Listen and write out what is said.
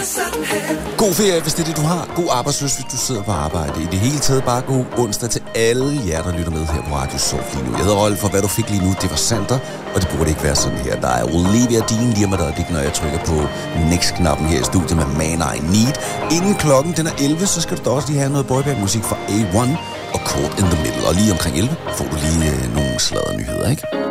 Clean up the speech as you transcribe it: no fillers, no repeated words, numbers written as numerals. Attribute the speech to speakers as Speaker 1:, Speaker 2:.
Speaker 1: God ferie, hvis det er det, du har. God arbejdsløs, hvis du sidder på arbejde. I det hele taget bare god onsdag til alle jer, der lytter med her på Radio Soft lige nu. Jeg hedder Rolf, for hvad du fik lige nu, det var Sander, og det burde ikke være sådan her. Der er Olivia Dean lige om et øjeblik, når jeg trykker på next-knappen her i studiet med Man I Need. Inden klokken den er 11, så skal du da også lige have noget boyband-musik fra A1 og Caught in the Middle. Og lige omkring 11 får du lige nogle sladdernyheder, ikke?